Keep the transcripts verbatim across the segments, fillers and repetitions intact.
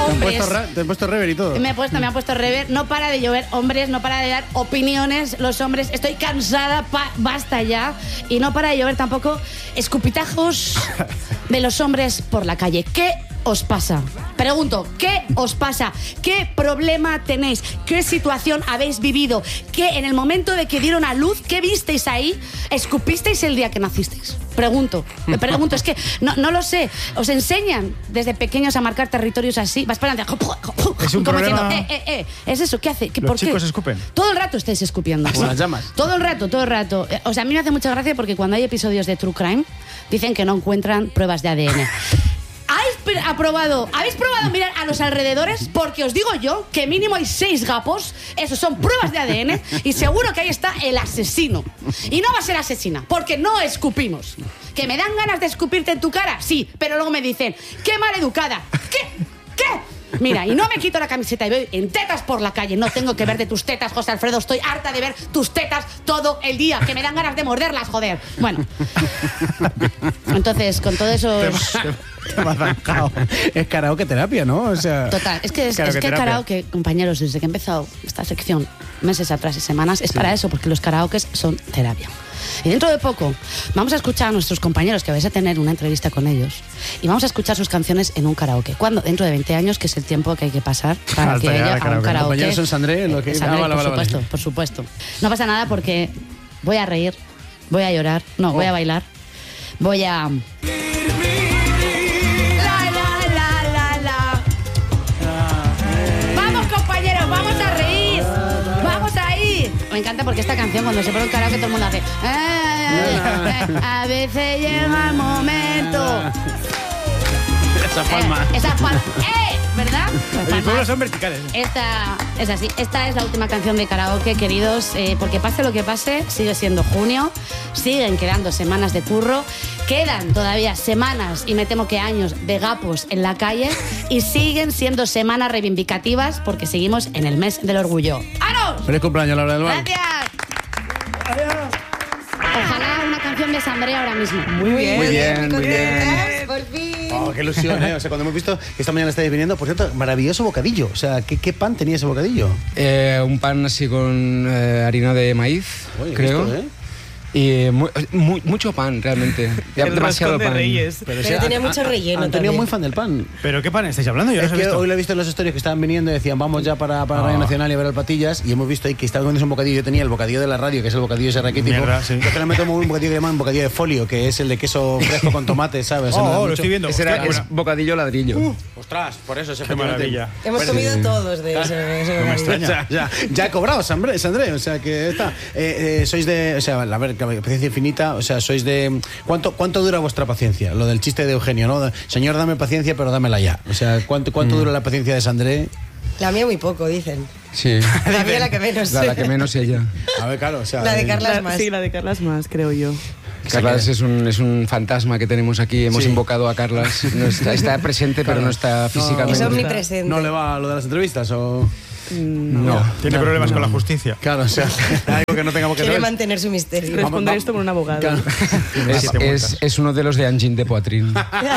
hombres. Te han puesto, te han puesto rever y todo. Me, he puesto, me han puesto rever. No para de llover hombres, no para de dar opiniones los hombres. Estoy cansada, pa, basta ya. Y no para de llover tampoco escupitajos de los hombres por la calle. ¿Qué os pasa? Pregunto, ¿qué os pasa? ¿Qué problema tenéis? ¿Qué situación habéis vivido? ¿Qué en el momento de que dieron a luz, qué visteis ahí? ¿Escupisteis el día que nacisteis? Pregunto, me pregunto, es que no, no lo sé. ¿Os enseñan desde pequeños a marcar territorios así? Vas para adelante. Es un como problema... diciendo, eh, eh, eh. ¿Es eso? ¿Qué hace? ¿Qué, ¿Los ¿Por chicos qué? escupen? Todo el rato estáis escupiendo. Como las llamas. Todo el rato, todo el rato. O sea, a mí me hace mucha gracia porque cuando hay episodios de True Crime dicen que no encuentran pruebas de A D N. ¿Habéis aprobado, ¿Habéis probado mirar a los alrededores? Porque os digo yo que mínimo hay seis gapos. Esos son pruebas de A D N. Y seguro que ahí está el asesino. Y no va a ser asesina, porque no escupimos. ¿Que me dan ganas de escupirte en tu cara? Sí, pero luego me dicen, ¡qué maleducada! ¿Qué? ¿Qué? Mira, y no me quito la camiseta y voy en tetas por la calle. No tengo que ver de tus tetas, José Alfredo. Estoy harta de ver tus tetas todo el día. Que me dan ganas de morderlas, joder. Bueno. Entonces, con todo eso... Te me has zancado. Es karaoke terapia, ¿no? O sea, total, es que es, karaoke es que terapia. karaoke, compañeros, desde que he empezado esta sección, meses atrás y semanas, es sí. para eso, porque los karaokes son terapia. Y dentro de poco vamos a escuchar a nuestros compañeros, que vais a tener una entrevista con ellos, y vamos a escuchar sus canciones en un karaoke. ¿Cuándo? Dentro de veinte años, que es el tiempo que hay que pasar para Hasta que haya karaoke. a un karaoke. Compañeros son Sandré, lo que... Sandré, ah, vale, por vale, supuesto, vale. por supuesto. No pasa nada porque voy a reír, voy a llorar, no, oh. voy a bailar, voy a... Me encanta porque esta canción, cuando se pone un karaoke, todo el mundo hace... A veces llega el momento... Esa palma. Eh, esa palma. ¡Eh! ¿Verdad? Los pueblos son verticales. Esta es así. Esta es la última canción de karaoke, queridos, eh, porque pase lo que pase, sigue siendo junio, siguen quedando semanas de curro, quedan todavía semanas, y me temo que años, de gapos en la calle, y siguen siendo semanas reivindicativas porque seguimos en el mes del orgullo. ¡Aros! ¡Feliz cumpleaños, Laura del Val! ¡Gracias! Adiós. Ojalá una canción de Sandré ahora mismo. Muy bien, muy bien, muy bien. Por fin. Oh, qué ilusión, ¿eh? O sea, cuando hemos visto que esta mañana estáis viniendo, por cierto, maravilloso bocadillo. O sea, ¿qué, qué pan tenía ese bocadillo? Eh, un pan así con eh, harina de maíz, Oye, creo. Esto, ¿eh? Y mu mu mucho pan, realmente. El demasiado de pan. Reyes. Pero, Pero tenía mucho relleno Antonio también. muy fan del pan. ¿Pero qué pan estáis hablando? Yo Es no que he visto. hoy lo he visto en las historias que estaban viniendo y decían, vamos ya para, para Oh. Radio Nacional y a ver el Patillas, y hemos visto ahí que estaba comiendo un bocadillo. Yo tenía el bocadillo de la radio, que es el bocadillo ese raquítico. Mierda, sí. Yo generalmente tomo un bocadillo que llaman bocadillo de folio, que es el de queso fresco con tomate, ¿sabes? Oh, Se me da oh, lo mucho. estoy viendo. Ese era, Hostia, es bueno. bocadillo ladrillo. Uh, ostras, por eso, ese Qué maravilla. Hemos Pues, comido eh, todos de ese, ese no me bocadillo. extraña. Ya, ya, ya he cobrado, Sandré, Sandré, o sea que está. Eh, eh, sois de, o sea, a ver, paciencia infinita, o sea, sois de. ¿Cuánto, cuánto dura vuestra paciencia? Lo del chiste de Eugenio, ¿no? Señor, dame paciencia, pero dámela ya. O sea, ¿cuánto, cuánto mm. dura la paciencia de Sandré? La mía muy poco, dicen. Sí. La mía la que menos. La, la que menos ella. A ver, claro, o sea. La de eh, Carla es La- más. sí, la de Carlas más, creo yo. Carlas es un, es un fantasma que tenemos aquí. Hemos Sí. invocado a Carlas. No está, está presente, pero no está físicamente. Es omnipresente. ¿No le va a lo de las entrevistas o...? No. Tiene no, problemas no. con la justicia. Claro, o sea, algo que no tengamos que Quiere saber. mantener su misterio. Responder va- esto con un abogado. Claro. Es, Siete es, muertas. es uno de los de Angine de Poitrine.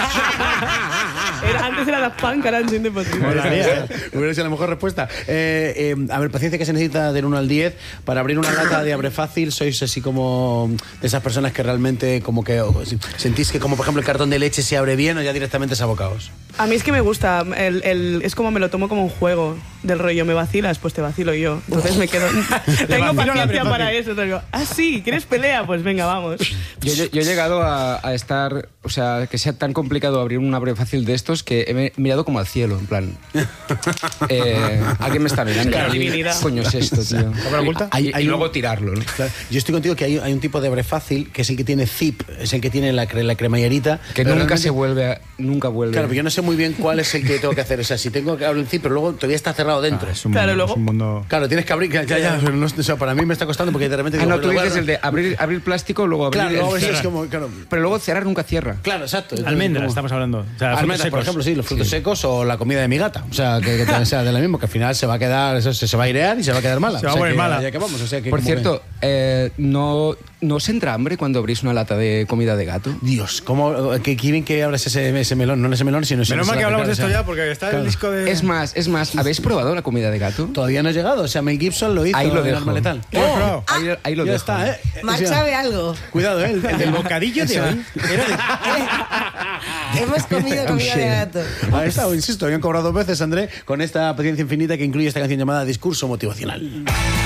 Era- antes era Daft Punk, ahora Angine de Poitrine. Molaría, ¿eh? Hubiera sido la mejor respuesta. Eh, eh, a ver, paciencia que se necesita del uno al diez para abrir una lata de Abre Fácil. Sois así como de esas personas que realmente como que o, sentís que como por ejemplo el cartón de leche se abre bien o ya directamente es abocaos. A mí es que me gusta, el, el- es como me lo tomo como un juego del rollo, me vacilas, pues te vacilo yo. Entonces me quedo... Tengo vacilo la paciencia Abre para Fácil. eso. Te digo, ah, sí, ¿quieres pelea? Pues venga, vamos. Yo, yo- yo he llegado a, a estar, o sea, que sea tan complicado abrir un abre fácil de estos que he me- mirado como al cielo, en plan. Eh, ¿Alguien me está mirando? Claro, ¿Qué divinidad. coño es esto, tío? ¿Cámara oculta? Y, Hay y un- luego tirarlo, ¿no? Claro, yo estoy contigo que hay, hay un tipo de Abre Fácil que es el que tiene zip, es el que tiene la, cre- la cremallerita. Que pero nunca realmente- se vuelve, a- nunca vuelve. Claro, pero yo no sé muy bien cuál es el que tengo que hacer. O sea, si tengo que abrir el zip, pero luego todavía está cerrado dentro. Ah, es un Claro, mundo, luego- es un mundo... Claro, tienes que abrir. Ya, ya, ya, no, o sea, para mí me está costando porque de repente. Ah, digo, no, tú pero dices bueno, el de abrir, abrir plástico, luego abrir Claro, el luego eso cerrar. es como. Claro, Pero luego cerrar nunca cierra. claro, exacto. Entonces, Almendras, como- estamos hablando. O sea, frutos Almendras, por secos. ejemplo, sí, los frutos secos o la comida de mi gata. O sea, que, que sea de lo mismo, que al final se va a quedar, eso se, se va a airear y se va a quedar mala. Se va O a sea, poner que mala. Ya que vamos, o sea, que Por como cierto, eh, no ¿No os entra hambre cuando abrís una lata de comida de gato? Dios, ¿cómo? Que quieren que abras ese, ese melón, no ese melón, sino ese Menos mal que claro, hablamos de o sea, esto ya, porque está claro. el disco de... Es más, es más, ¿habéis probado la comida de gato? Todavía no ha llegado, o sea, Mel Gibson lo hizo Ahí lo en dejo. Armaletal. ¿Lo has probado? Ahí, ahí lo ya dejo. está, ¿eh? Max O sea, sabe algo. Cuidado, ¿eh? El, el- El bocadillo de hoy era de... Hemos comido comida de gato. Ahí está, insisto, habían cobrado dos veces, André, con esta paciencia infinita que incluye esta canción llamada Discurso Motivacional.